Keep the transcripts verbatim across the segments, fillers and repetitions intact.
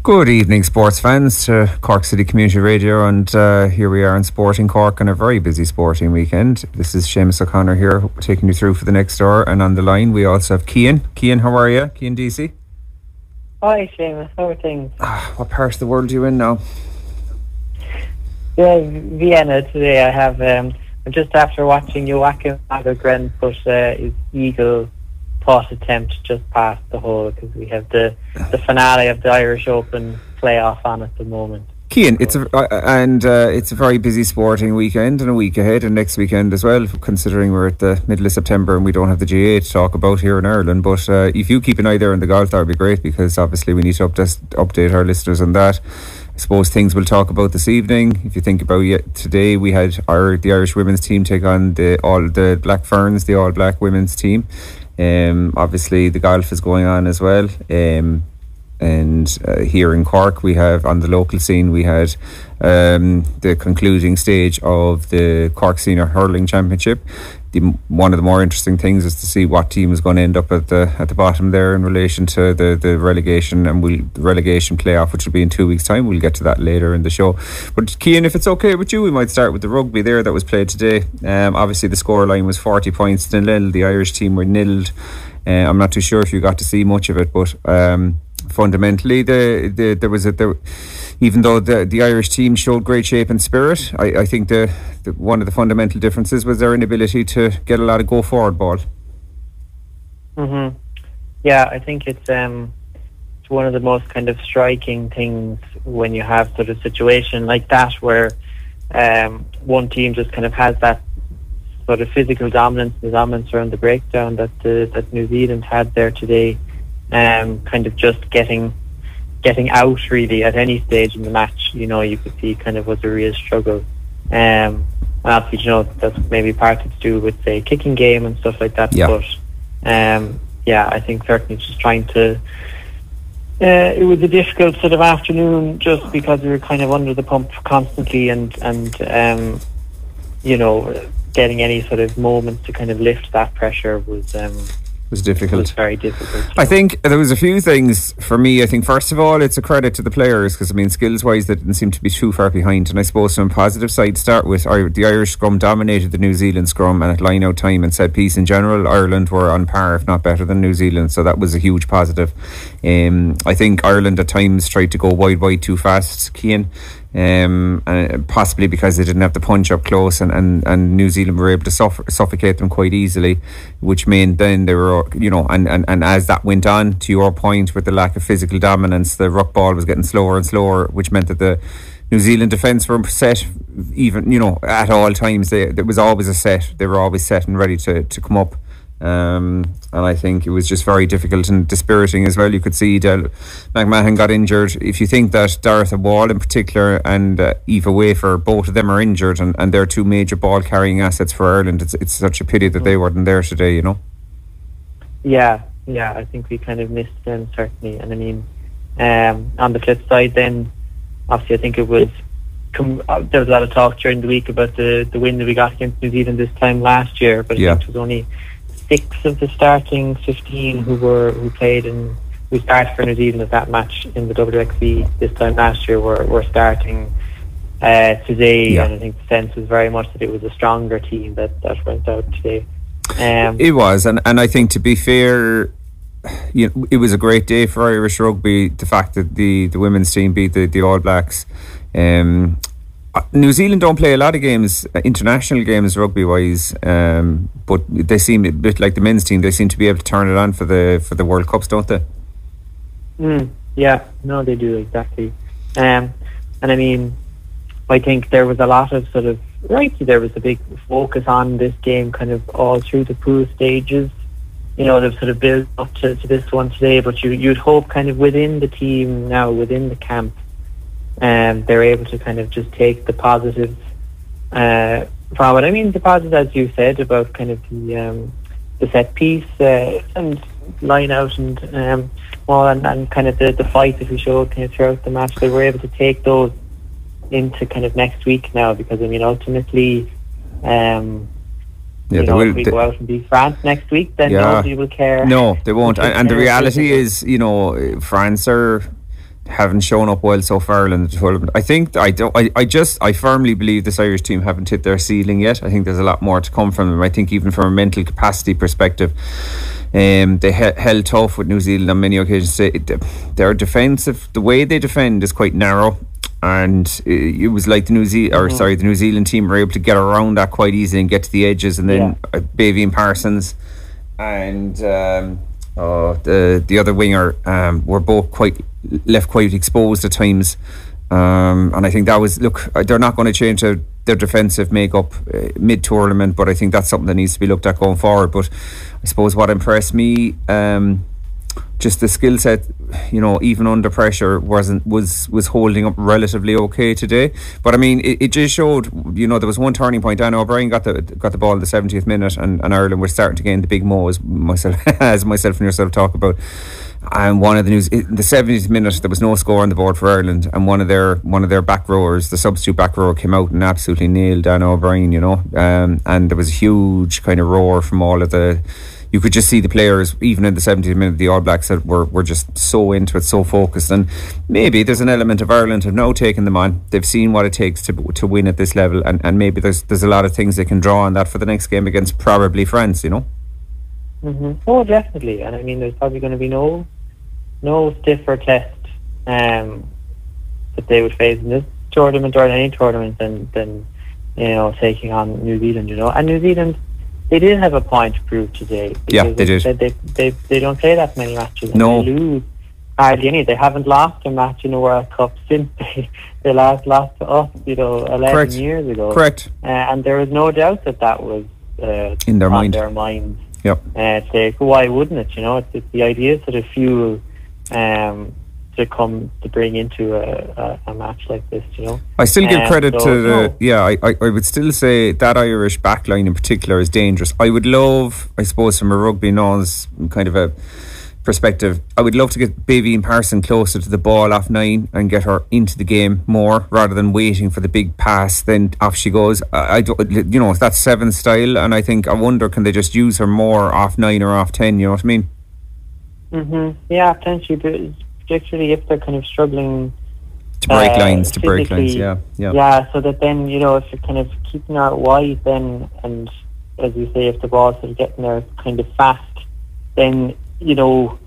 Good evening, sports fans, to Cork City Community Radio, and uh, here we are in Sporting Cork on a very busy sporting weekend. This is Seamus O'Connor here, taking you through for the next hour, and on the line we also have Cian. Cian, how are you? Cian Deasy. Hi Seamus, how are things? Ah, what part of the world are you in now? Yeah, Vienna today. I have, um, just after watching Joachim Lagergren put uh, his eagle putt attempt just past the hole, because we have the, the finale of the Irish Open playoff on at the moment. Cian, it's a uh, and uh, it's a very busy sporting weekend and a week ahead, and next weekend as well, considering we're at the middle of September and we don't have the G A A to talk about here in Ireland. But uh, if you keep an eye there on the golf, that would be great, because obviously we need to update, update our listeners on that. I suppose things we'll talk about this evening. If you think about it, today we had our the Irish women's team take on the all the Black Ferns, the all black women's team. Um, obviously the golf is going on as well. Um, and uh, here in Cork we have, on the local scene, we had um, the concluding stage of the Cork Senior Hurling Championship. The, one of the more interesting things is to see what team is going to end up at the at the bottom there in relation to the, the relegation and we'll, the relegation playoff, which will be in two weeks' time. We'll get to that later in the show. But Cian, if it's okay with you, we might start with the rugby there that was played today. Um, obviously the scoreline was forty points to nil. The Irish team were nilled. Uh, I'm not too sure if you got to see much of it, but um, fundamentally the, the there was a there, even though the the Irish team showed great shape and spirit, I, I think the, the one of the fundamental differences was their inability to get a lot of go forward ball. Mm-hmm. Yeah, I think it's um it's one of the most kind of striking things when you have sort of situation like that, where um one team just kind of has that sort of physical dominance, the dominance around the breakdown that the, that New Zealand had there today, um kind of just getting getting out really at any stage in the match. You know, you could see kind of was a real struggle. Um, and obviously, you know, that's maybe partly to do with the kicking game and stuff like that. Yeah. But um, yeah, I think certainly just trying to. Uh, it was a difficult sort of afternoon, just because we were kind of under the pump constantly, and and um, you know, getting any sort of moments to kind of lift that pressure was. Um, was difficult. It was very difficult. I think there was a few things for me. I think first of all it's a credit to the players, because I mean skills wise they didn't seem to be too far behind, and I suppose some positive side start with the Irish scrum dominated the New Zealand scrum, and at line out time and set piece in general Ireland were on par if not better than New Zealand, so that was a huge positive. um, I think Ireland at times tried to go wide wide too fast, Cian, Um, and possibly because they didn't have the punch up close, and, and, and New Zealand were able to suff- suffocate them quite easily, which meant then they were, you know, and, and, and as that went on, to your point, with the lack of physical dominance, the ruck ball was getting slower and slower, which meant that the New Zealand defence were set, even, you know, at all times. They, there was always a set, they were always set and ready to, to come up. Um, and I think it was just very difficult and dispiriting as well. You could see Del McMahon got injured. If you think that Dorothy Wall in particular and uh, Eva Wafer, both of them are injured, and, and they're two major ball carrying assets for Ireland, it's it's such a pity that they weren't there today, you know. Yeah, yeah, I think we kind of missed them certainly. And I mean, um, on the flip side, then obviously I think it was com- uh, there was a lot of talk during the week about the the win that we got against New Zealand this time last year, but I yeah. think it was only six of the starting fifteen who were who played and who started for New Zealand at that match in the W X V this time last year were, were starting uh, today, yeah. and I think the sense was very much that it was a stronger team that, that went out today. Um, it was, and, and I think, to be fair, you know, it was a great day for Irish rugby. The fact that the, the women's team beat the, the All Blacks. Um, New Zealand don't play a lot of games, international games rugby wise, um, but they seem a bit like the men's team. They seem to be able to turn it on for the for the World Cups, don't they? Mm, yeah, no, they do, exactly. Um, and I mean, I think there was a lot of sort of right. There was a big focus on this game, kind of all through the pool stages. You know, they've sort of built up to, to this one today, but you you'd hope, kind of within the team now, within the camp, and um, they're able to kind of just take the positives uh, from it. I mean, the positives, as you said, about kind of the um, the set piece uh, and line out and um, well, and, and kind of the, the fight that we showed kind of throughout the match. They were able to take those into kind of next week now, because I mean, ultimately, um, Yeah, you know, will, if we they, go out and beat France next week, then yeah, nobody will care. No, they won't. And, and the reality is, you know, France are haven't shown up well so far in the tournament. I think I don't. I, I just I firmly believe this Irish team haven't hit their ceiling yet. I think there's a lot more to come from them. I think even from a mental capacity perspective, um, they he- held tough with New Zealand on many occasions. They, their defensive, the way they defend is quite narrow, and it was like the New Zealand, or mm-hmm. sorry, the New Zealand team were able to get around that quite easily and get to the edges, and then yeah. Bavian and Parsons and. Um, Oh, the the other winger um, were both quite left quite exposed at times, um, and I think that was look. They're not going to change their, their defensive makeup uh, mid tournament, but I think that's something that needs to be looked at going forward. But I suppose what impressed me, um, just the skill set, you know, even under pressure, wasn't was was holding up relatively okay today. But I mean, it, it just showed, you know, there was one turning point. Dan O'Brien got the got the ball in the seventieth minute, and, and Ireland were starting to gain the big mo, as myself as myself and yourself talk about. And one of the news, in the seventieth minute, there was no score on the board for Ireland, and one of their one of their back rowers, the substitute back rower, came out and absolutely nailed Dan O'Brien. You know, um, and there was a huge kind of roar from all of the. You could just see the players, even in the seventieth minute, the All Blacks that were, were just so into it, so focused. And maybe there's an element of Ireland have now taken them on. They've seen what it takes to to win at this level, and, and maybe there's there's a lot of things they can draw on that for the next game against probably France, you know? Mm-hmm. Oh, definitely. And I mean, there's probably going to be no no stiffer test um, that they would face in this tournament or in any tournament than, than, you know, taking on New Zealand, you know. And New Zealand, they did have a point to prove today. Yeah, they did. They, they, they, they don't play that many matches. And no. They lose hardly any. They haven't lost a match in the World Cup since they, they last lost to us, you know, eleven Correct. years ago. Correct. Uh, and there was no doubt that that was uh, in their on mind. their minds. Yep. Uh, to, why wouldn't it? You know, it's, it's the idea sort of fuel um, to come to bring into a, a, a match like this. You know, I still give um, credit so, to the no. yeah. I, I, I would still say that Irish backline in particular is dangerous. I would love, I suppose, from a rugby nose kind of a perspective, I would love to get Bavian Parsons closer to the ball off nine and get her into the game more rather than waiting for the big pass. Then off she goes. I, I don't, you know, that's seven style, and I think I wonder can they just use her more off nine or off ten? You know what I mean? Mm-hmm. Yeah, potentially, particularly if they're kind of struggling to break uh, lines, to break lines. Yeah, yeah, yeah. So that then, you know, if you're kind of keeping her wide, then, and as you say, if the ball's sort of getting there kind of fast, then, you know,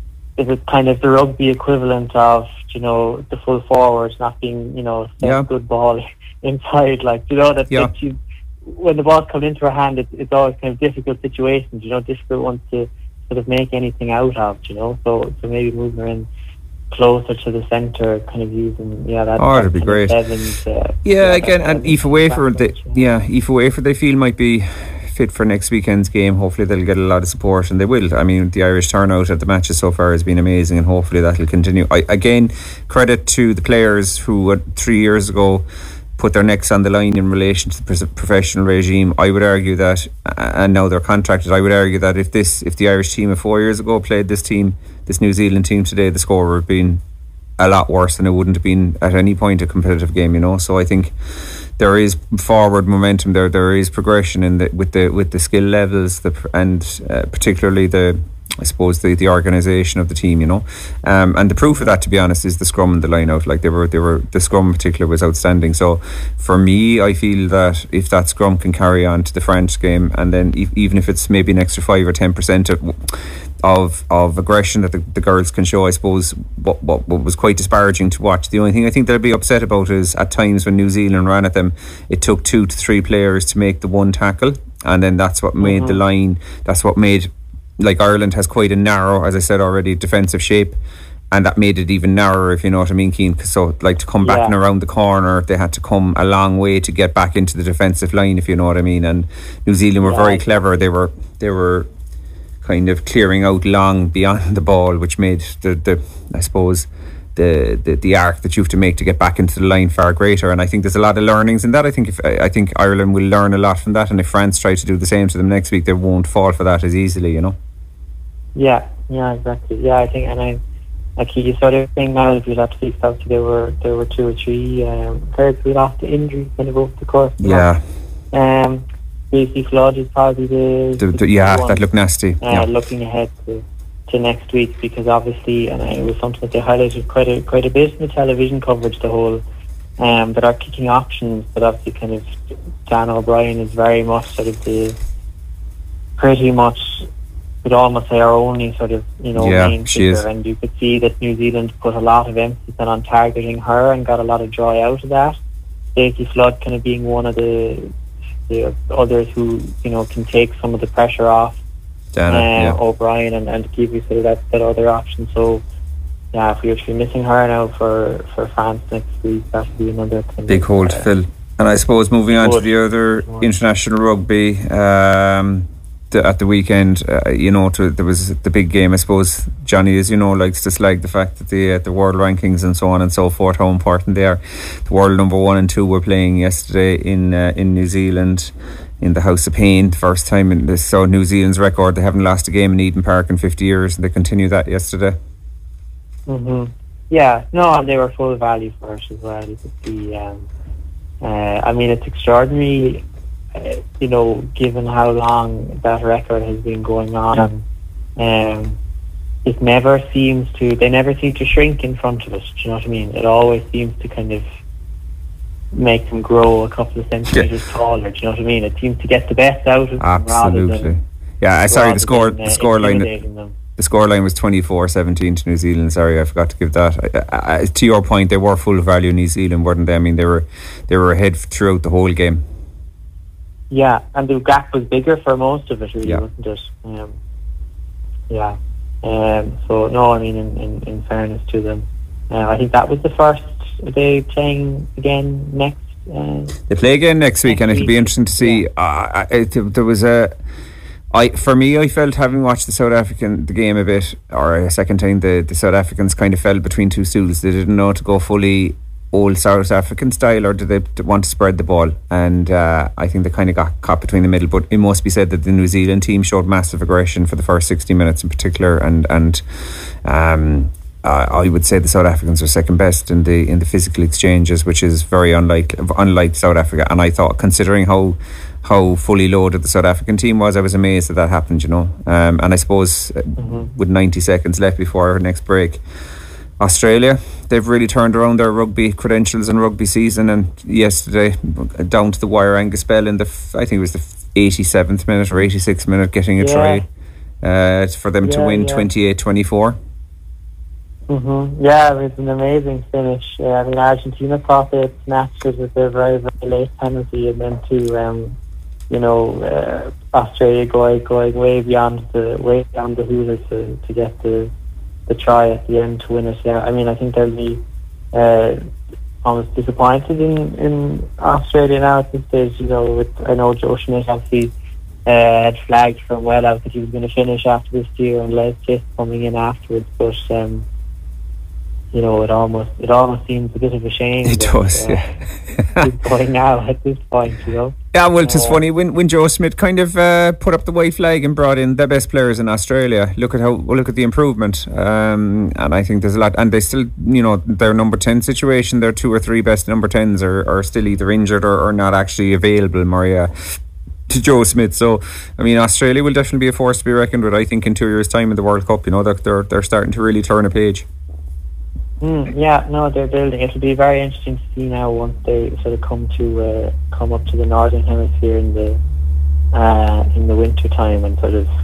is it kind of the rugby equivalent of, you know, the full forwards not being, you know, yeah. good ball inside, like, you know, that, yeah. that you, when the ball's coming into her hand, it, it's always kind of difficult situations, you know, difficult ones to sort of make anything out of, you know, so so maybe moving her in closer to the centre, kind of using, yeah, that. Oh, that'd be great. Sevens, uh, yeah, again, and Aoife Wafer, they, yeah, Aoife Wafer, they feel might be fit for next weekend's game. Hopefully they'll get a lot of support, and they will. I mean, the Irish turnout at the matches so far has been amazing, and hopefully that'll continue. I, again, credit to the players who uh, three years ago put their necks on the line in relation to the professional regime. I would argue that, and now they're contracted, I would argue that if this, if the Irish team of four years ago played this team, this New Zealand team today, the score would have been a lot worse than it wouldn't have been at any point a competitive game, you know. So I think there is forward momentum there. There is progression in the with the with the skill levels, the and uh, particularly the, I suppose, the, the organisation of the team, you know. Um, and the proof of that, to be honest, is the scrum and the line out. Like they were, they were, the scrum in particular was outstanding. So for me, I feel that if that scrum can carry on to the French game, and then e- even if it's maybe an extra five or ten percent of of of aggression that the, the girls can show, I suppose what, what what was quite disparaging to watch. The only thing I think they'll be upset about is at times when New Zealand ran at them, it took two to three players to make the one tackle, and then that's what made mm-hmm. the line. That's what made. Like Ireland has quite a narrow, as I said already, defensive shape, and that made it even narrower, if you know what I mean, Cian. So like to come back yeah. and around the corner, they had to come a long way to get back into the defensive line, if you know what I mean. And New Zealand were yeah. very clever. They were they were kind of clearing out long beyond the ball, which made the, the I suppose the, the the arc that you have to make to get back into the line far greater. And I think there's a lot of learnings in that. I think if I think Ireland will learn a lot from that, and if France try to do the same to them next week, they won't fall for that as easily, you know. Yeah, yeah, exactly. Yeah, I think, and I, like you sort of think now, if you last week, obviously there were there were two or three um, players we lost to injury kind of over the course. Yeah. Um, Casey Flood is probably the, the, the, the yeah, one, that looked nasty. Uh, yeah. Looking ahead to to next week, because obviously, and it was something that they highlighted quite a quite a bit in the television coverage, the whole um, that our kicking options, but obviously kind of Dan O'Brien is very much sort of the pretty much, could almost say, our only sort of, you know, yeah, main kicker, and you could see that New Zealand put a lot of emphasis on targeting her and got a lot of joy out of that. Stacey Flood kind of being one of the the others who, you know, can take some of the pressure off Dana, uh, yeah. O'Brien and, and give you sort of that, that other option. So yeah, if we were to be missing her now for, for France next week, that would be another kind big of, hole to uh, fill. And I suppose moving on to good. the other international rugby, um, the, at the weekend, uh, you know, to, there was the big game. I suppose Johnny, as you know, likes to slag the fact that the uh, the world rankings and so on and so forth, how important they are. The world number one and two were playing yesterday in uh, in New Zealand, in the House of Pain, the first time in this. So New Zealand's record, they haven't lost a game in Eden Park in fifty years, and they continue that yesterday. Mm-hmm. Yeah, no, and they were full value for us as well. You could see, um, uh, I mean, it's extraordinary, uh, you know, given how long that record has been going on. Um, it never seems to, they never seem to shrink in front of us, do you know what I mean? It always seems to kind of make them grow a couple of centimetres yeah. taller, do you know what I mean? It seems to get the best out of them. Absolutely. Rather than, yeah, sorry, the score, than, uh, the score line. The scoreline was twenty-four seventeen to New Zealand. Sorry, I forgot to give that. I, I, to your point, they were full value New Zealand, weren't they? I mean, they were they were ahead throughout the whole game. Yeah, and the gap was bigger for most of it, really, yeah. wasn't it? Um, yeah. Um, so, no, I mean, in, in, in fairness to them, uh, I think that was the first. Are they playing again next? Uh, they play again next week, next and it'll week. be interesting to see. Yeah. Uh, it, there was a... I, for me, I felt, having watched the South African the game a bit, or a second time, the, the South Africans kind of fell between two stools. They didn't know to go fully old South African style, or did they want to spread the ball? And uh, I think they kind of got caught between the middle. But it must be said that the New Zealand team showed massive aggression for the first sixty minutes in particular, and and um, uh, I would say the South Africans are second best in the in the physical exchanges, which is very unlike unlike South Africa. And I thought, considering how how fully loaded the South African team was, I was amazed that that happened, you know. Um, and I suppose mm-hmm. with ninety seconds left before our next break, Australia, they've really turned around their rugby credentials and rugby season. And yesterday, down to the wire, Angus Bell in the, I think it was the eighty-seventh minute or eighty-sixth minute, getting a yeah. try uh, for them yeah, to win twenty-eight twenty-four. Mm-hmm. Yeah, it was an amazing finish. Uh, I mean, Argentina thought they had snatched it with their very, very late penalty, and then to... Um, you know, uh, Australia going going way beyond the way beyond the hula to, to get the the try at the end to win it. Yeah, I mean, I think they'll be uh, almost disappointed in, in Australia now at this stage. You know, with I know Joe Schmidt obviously uh, had flagged from well out that he was going to finish after this year, and Les just coming in afterwards, but. Um, You know, it almost it almost seems a bit of a shame. It that, does, uh, yeah. he's going now at this point, you know. Yeah, well, it's uh, funny when when Joe Schmidt kind of uh, put up the white flag and brought in the best players in Australia. Look at how well, look at the improvement, um, and I think there's a lot. And they still, you know, their number ten situation, their two or three best number tens are, are still either injured or, or not actually available. Maria. To Joe Smith. So I mean, Australia will definitely be a force to be reckoned with. I think in two years' time in the World Cup, you know, they're they're, they're starting to really turn a page. Mm, yeah, no, they're building. It'll be very interesting to see now once they sort of come to uh, come up to the northern hemisphere in the uh, in the winter time, and sort of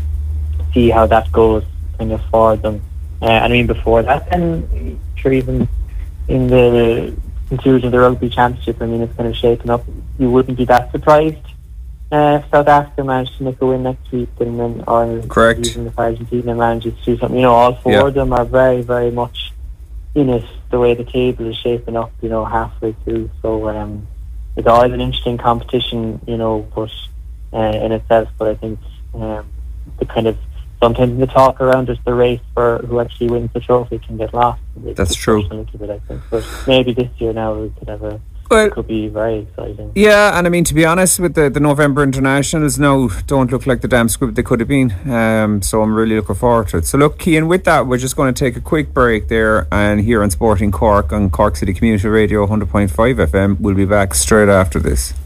see how that goes kind of for them. Uh, and I mean, before that, and sure, even in the conclusion of the Rugby Championship, I mean, it's kind of shaken up. You wouldn't be that surprised uh, if South Africa managed to make a win next week, and then or correct, even if Argentina manages to do something. You know, all four yeah. of them are very, very much in it, the way the table is shaping up, you know, halfway through. So um, it's always an interesting competition, you know, but uh, in itself. But I think um, the kind of sometimes the talk around just the race for who actually wins the trophy can get lost. That's true. A little bit, I think. But maybe this year now we could have a. Well, it could be very exciting. Yeah, and I mean, to be honest, with the, the November internationals now don't look like the damn squib they could have been. Um, so I'm really looking forward to it. So look, Cian, with that, we're just going to take a quick break there, and here on Sporting Cork on Cork City Community Radio one hundred point five F M, we'll be back straight after this.